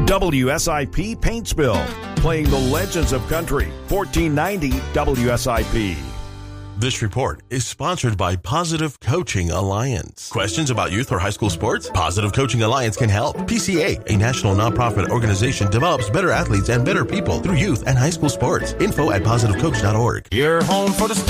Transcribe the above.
WSIP Paintsville, playing the legends of country, 1490 WSIP. This report is sponsored by Positive Coaching Alliance. Questions about youth or high school sports? Positive Coaching Alliance can help. PCA, a national nonprofit organization, develops better athletes and better people through youth and high school sports. Info at positivecoach.org. You're home for the